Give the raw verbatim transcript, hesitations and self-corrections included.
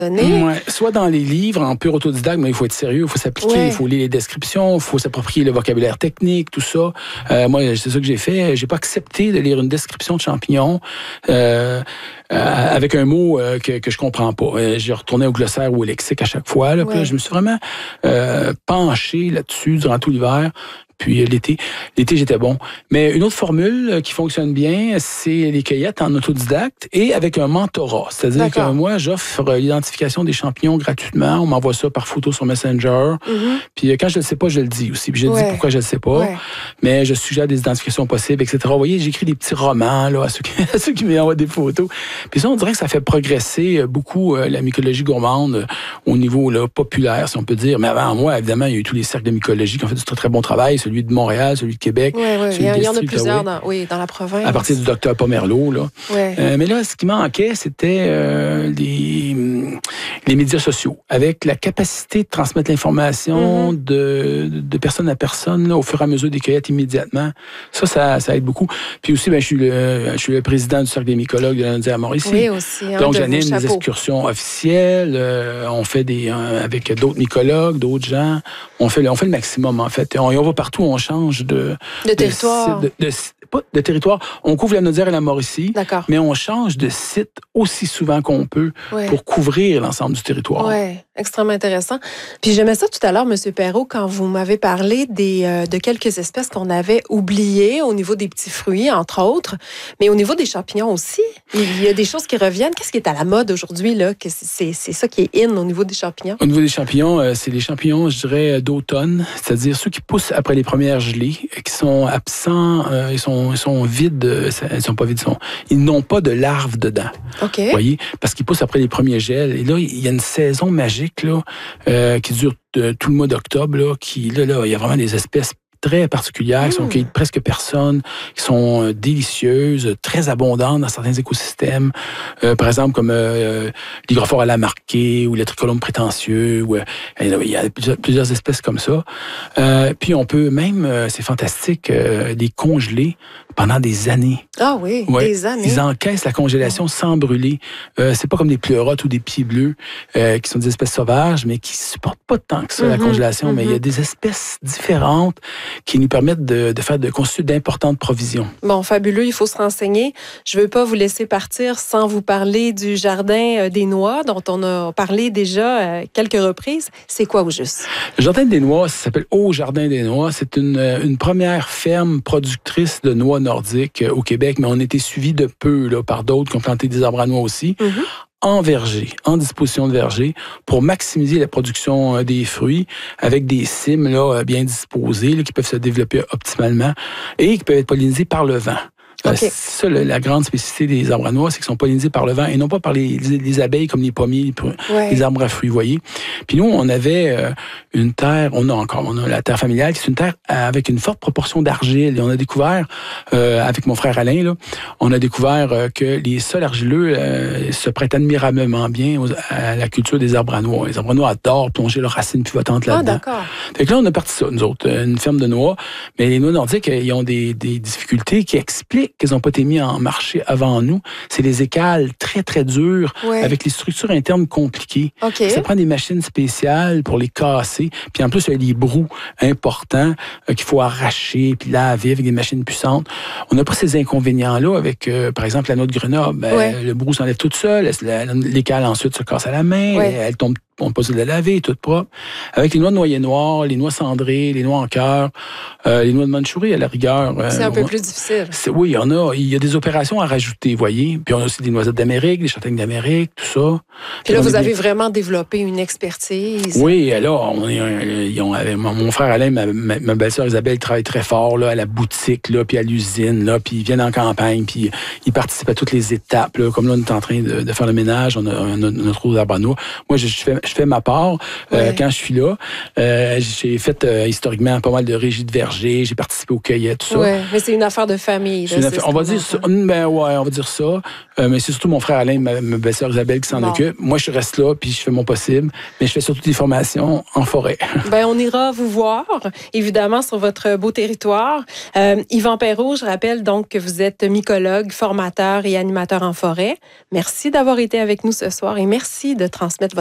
Ouais, soit dans les livres, en pur autodidacte, mais il faut être sérieux, il faut s'appliquer, ouais. il faut lire les descriptions, il faut s'approprier le vocabulaire technique, tout ça. Euh, moi, c'est ça que j'ai fait. J'ai pas accepté de lire une description de champignons euh, euh, avec un mot euh, que, que je comprends pas. Euh, j'ai retourné au glossaire ou au lexique à chaque fois. Là, ouais. Puis là, je me suis vraiment euh, penché là-dessus durant tout l'hiver. Puis l'été, l'été j'étais bon. Mais une autre formule qui fonctionne bien, c'est les cueillettes en autodidacte et avec un mentorat. C'est-à-dire D'accord. que moi, j'offre l'identification des champignons gratuitement. On m'envoie ça par photo sur Messenger. Mm-hmm. Puis quand je ne le sais pas, je le dis aussi. Puis je ouais. dis pourquoi je ne le sais pas. Ouais. Mais je suggère des identifications possibles, et cetera. Vous voyez, j'écris des petits romans là, à ceux qui, à ceux qui m'envoient des photos. Puis ça, on dirait que ça fait progresser beaucoup euh, la mycologie gourmande euh, au niveau là, populaire, si on peut dire. Mais avant moi, évidemment, il y a eu tous les cercles de mycologie qui ont fait du très, très bon travail. Celui de Montréal, celui de Québec. Oui, oui. Il y, il y en a plusieurs dans, oui, dans la province. À partir du docteur Pomerleau. Là. Ouais. Euh, mais là, ce qui manquait, c'était euh, les, les médias sociaux. Avec la capacité de transmettre l'information mm-hmm. de, de personne à personne là, au fur et à mesure des cueillettes immédiatement. Ça, ça, ça aide beaucoup. Puis aussi, ben, je, suis le, je suis le président du Cercle des mycologues de la Nodière-Mauricie. Oui, aussi. Hein, donc, j'anime des excursions officielles. Euh, on fait des euh, avec d'autres mycologues, d'autres gens. On fait, on fait le maximum, en fait. On, on va partout, on change de... De territoire. De, de, de, pas de territoire. On couvre la Nodière et la Mauricie, D'accord. mais on change de site aussi souvent qu'on peut ouais. pour couvrir l'ensemble du territoire. Oui, extrêmement intéressant. Puis j'aimais ça tout à l'heure, M. Perrault, quand vous m'avez parlé des, euh, de quelques espèces qu'on avait oubliées au niveau des petits fruits, entre autres, mais au niveau des champignons aussi. Il y a des choses qui reviennent. Qu'est-ce qui est à la mode aujourd'hui, là? Que c'est, c'est ça qui est in au niveau des champignons? Au niveau des champignons, euh, c'est les champignons, je dirais, d'automne, c'est-à-dire ceux qui poussent après les premières gelées, qui sont absents, euh, ils sont Ils sont vides, ils sont pas vides, ils, sont, ils n'ont pas de larves dedans. OK. Vous voyez? Parce qu'ils poussent après les premiers gels. Et là, il y a une saison magique là, euh, qui dure de, tout le mois d'octobre. Là, qui, là, là, il y a vraiment des espèces très particulières, mmh. qui sont cueillies de presque personne, qui sont euh, délicieuses, très abondantes dans certains écosystèmes. Euh, par exemple, comme euh, l'hygrophore à la marquée ou le tricolome prétentieux. Ou, euh, il y a plusieurs, plusieurs espèces comme ça. Euh, puis on peut même, euh, c'est fantastique, euh, les congeler pendant des années. Ah oui, ouais. des années. Ils encaissent la congélation oh. sans brûler. Euh, c'est pas comme des pleurotes ou des pieds bleus, euh, qui sont des espèces sauvages, mais qui supportent pas tant que ça, mm-hmm. la congélation. Mm-hmm. Mais il y a des espèces différentes qui nous permettent de, de faire de constituer d'importantes provisions. Bon, fabuleux, il faut se renseigner. Je veux pas vous laisser partir sans vous parler du Jardin des Noix, dont on a parlé déjà à quelques reprises. C'est quoi au juste? Le Jardin des Noix, ça s'appelle Au Jardin des Noix. C'est une, une première ferme productrice de noix nordiques au Québec, mais on a été suivi de peu là, par d'autres qui ont planté des arbres à noix aussi. Mm-hmm. En verger, en disposition de verger, pour maximiser la production euh, des fruits avec des cimes là, bien disposées là, qui peuvent se développer optimalement et qui peuvent être pollinisées par le vent. Okay. C'est ça, la grande spécificité des arbres à noix, c'est qu'ils sont pollinisés par le vent et non pas par les, les, les abeilles comme les pommiers, les, ouais. les arbres à fruits, vous voyez. Puis nous, on avait euh, une terre, on a encore, on a la terre familiale, qui est une terre avec une forte proportion d'argile. Et on a découvert, euh, avec mon frère Alain, là, on a découvert euh, que les sols argileux euh, se prêtent admirablement bien aux, à la culture des arbres à noix. Les arbres à noix adorent plonger leurs racines pivotantes là-dedans. Ah, d'accord. Fait que là, on a parti ça, nous autres, une ferme de noix. Mais les noix nordiques, ils ont des, des difficultés qui expliquent qu'ils n'ont pas été mis en marché avant nous. C'est les écales très, très dures, ouais. avec les structures internes compliquées. Okay. Ça prend des machines spéciales pour les casser. Puis en plus, il y a des brous importants euh, qu'il faut arracher puis laver avec des machines puissantes. On n'a pas ces inconvénients-là avec, euh, par exemple, la noix de Grenoble. Ben, ouais. Le brou s'enlève toute seule. L'écale, ensuite, se casse à la main. Ouais. Elle tombe. On peut pas se la laver, toute propre. Avec les noix de noyer noir, les noix cendrées, les noix en cœur, euh, les noix de Mandchourie, à la rigueur. Euh, c'est un peu on, plus difficile. Oui, il y en a. Il y a des opérations à rajouter, vous voyez. Puis on a aussi des noisettes d'Amérique, des châtaignes d'Amérique, tout ça. Puis, Puis là, vous avez des... vraiment développé une expertise. Oui, là, on est, on avait, mon frère Alain, ma, ma, ma belle-sœur Isabelle travaille très fort là, à la boutique, là, puis à l'usine, là, puis ils viennent en campagne, puis ils participent à toutes les étapes. Là, comme là, on est en train de, de faire le ménage, on a, on a notre eau d'arbres à noix. Moi, je, je fais... Je je fais ma part Ouais. euh, quand je suis là. Euh, j'ai fait euh, historiquement pas mal de régies de verger, j'ai participé aux cueillettes, tout ça. Oui, mais c'est une affaire de famille. Là, Une c'est affaire- ce on va qu'on dire ça. entend. Ben ouais, on va dire ça. Euh, mais c'est surtout mon frère Alain, ma, ma belle-sœur Isabelle qui s'en Bon. occupe. Moi, je reste là, puis je fais mon possible. Mais je fais surtout des formations en forêt. Ben, on ira vous voir, évidemment, sur votre beau territoire. Euh, Yvan Perrault, je rappelle donc que vous êtes mycologue, formateur et animateur en forêt. Merci d'avoir été avec nous ce soir et merci de transmettre votre